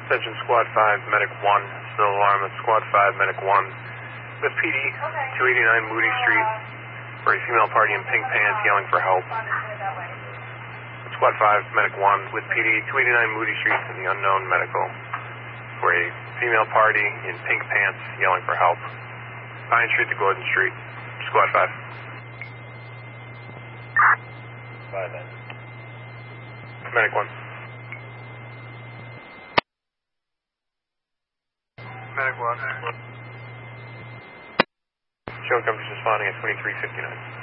Attention Squad 5, Medic 1. Still alarm at Squad 5, Medic 1. With PD, 289 Moody Street, for a female party in pink pants yelling for help. Squad 5, Medic 1. With PD, 289 Moody Street in the unknown medical, for a female party in pink pants yelling for help. Pine Street to Gordon Street. Squad 5. 5 then. Medic 1. Medic 1. Show coverage responding at 2359.